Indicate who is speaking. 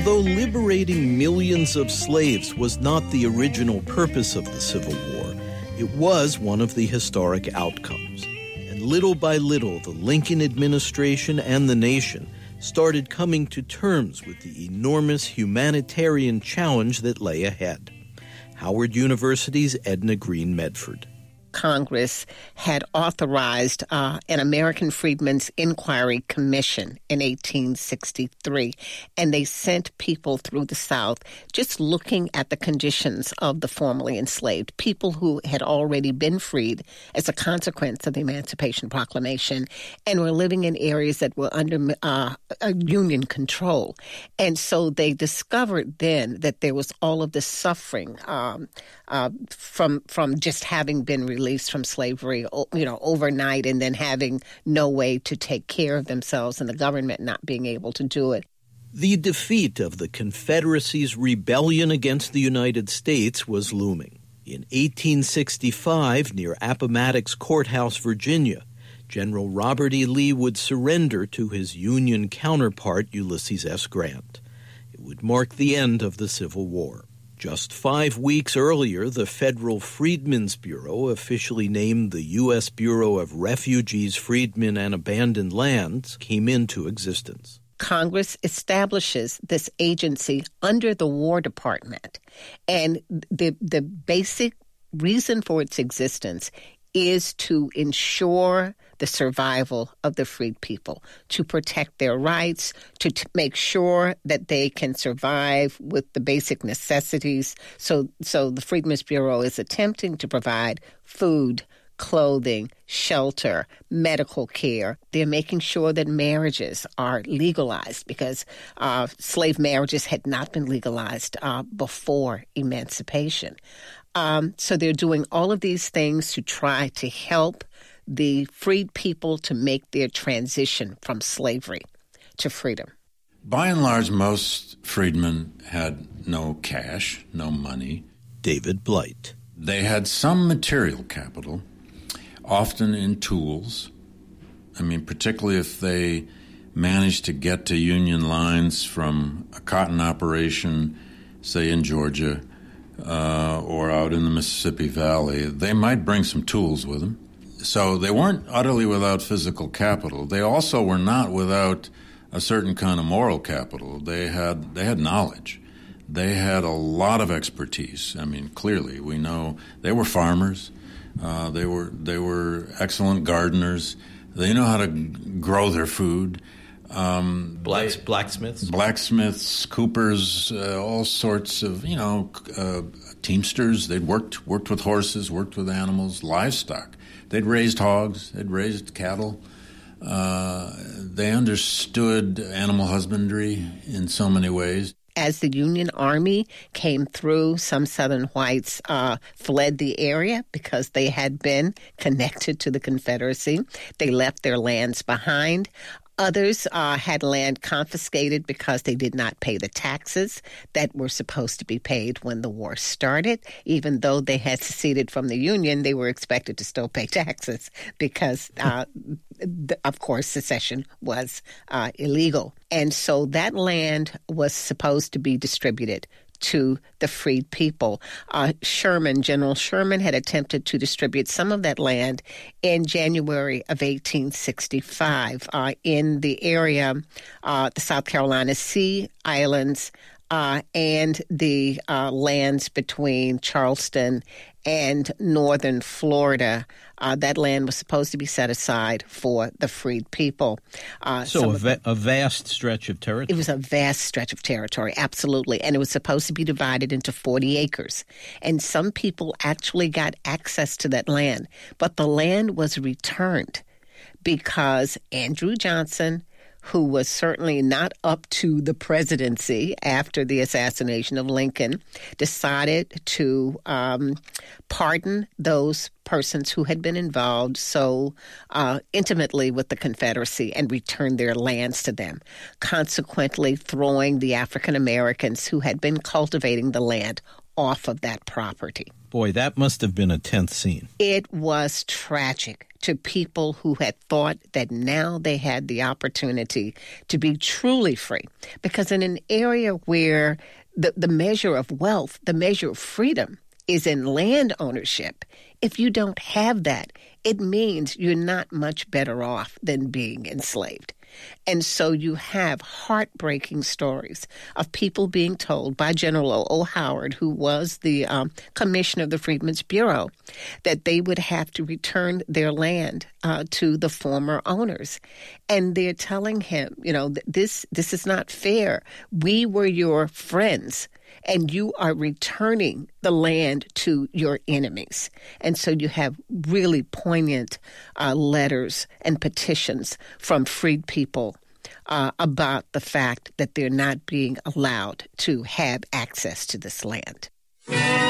Speaker 1: Although liberating millions of slaves was not the original purpose of the Civil War, it was one of the historic outcomes. And little by little, the Lincoln administration and the nation started coming to terms with the enormous humanitarian challenge that lay ahead. Howard University's Edna Green Medford.
Speaker 2: Congress had authorized an American Freedmen's Inquiry Commission in 1863, and they sent people through the South just looking at the conditions of the formerly enslaved, people who had already been freed as a consequence of the Emancipation Proclamation and were living in areas that were under Union control. And so they discovered then that there was all of this suffering from just having been released from slavery, overnight, and then having no way to take care of themselves and the government not being able to do it.
Speaker 1: The defeat of the Confederacy's rebellion against the United States was looming. In 1865, near Appomattox Courthouse, Virginia, General Robert E. Lee would surrender to his Union counterpart, Ulysses S. Grant. It would mark the end of the Civil War. Just 5 weeks earlier, the Federal Freedmen's Bureau, officially named the U.S. Bureau of Refugees, Freedmen, and Abandoned Lands, came into existence.
Speaker 2: Congress establishes this agency under the War Department, and the basic reason for its existence is to ensure the survival of the freed people, to protect their rights, to make sure that they can survive with the basic necessities. So the Freedmen's Bureau is attempting to provide food, clothing, shelter, medical care. They're making sure that marriages are legalized because slave marriages had not been legalized before emancipation. So they're doing all of these things to try to help the freed people to make their transition from slavery to freedom.
Speaker 3: By and large, most freedmen had no cash, no money.
Speaker 1: David Blight.
Speaker 3: They had some material capital, often in tools. Particularly if they managed to get to Union lines from a cotton operation, say in Georgia, or out in the Mississippi Valley, they might bring some tools with them. So they weren't utterly without physical capital. They also were not without a certain kind of moral capital. They had knowledge. They had a lot of expertise. Clearly, we know they were farmers. They were excellent gardeners. They know how to grow their food. Blacksmiths, coopers, all sorts of, teamsters. They'd worked with horses, worked with animals, livestock. They'd raised hogs, they'd raised cattle. They understood animal husbandry in so many ways.
Speaker 2: As the Union Army came through, some Southern whites fled the area because they had been connected to the Confederacy. They left their lands behind. Others had land confiscated because they did not pay the taxes that were supposed to be paid when the war started. Even though they had seceded from the Union, they were expected to still pay taxes because, of course, secession was illegal. And so that land was supposed to be distributed to the freed people. General Sherman had attempted to distribute some of that land in January of 1865 in the area, the South Carolina Sea Islands, and the lands between Charleston and northern Florida. That land was supposed to be set aside for the freed people.
Speaker 1: A vast stretch of territory.
Speaker 2: It was a vast stretch of territory, absolutely. And it was supposed to be divided into 40 acres. And some people actually got access to that land. But the land was returned because Andrew Johnson, who was certainly not up to the presidency after the assassination of Lincoln, decided to pardon those persons who had been involved so intimately with the Confederacy and return their lands to them, consequently throwing the African Americans who had been cultivating the land off of that property.
Speaker 1: Boy, that must have been a tense scene.
Speaker 2: It was tragic to people who had thought that now they had the opportunity to be truly free. Because in an area where the measure of wealth, the measure of freedom is in land ownership, if you don't have that, it means you're not much better off than being enslaved. And so you have heartbreaking stories of people being told by General O. Howard, who was the commissioner of the Freedmen's Bureau, that they would have to return their land to the former owners. And they're telling him, this is not fair. We were your friends, and you are returning the land to your enemies. And so you have really poignant letters and petitions from freed people about the fact that they're not being allowed to have access to this land.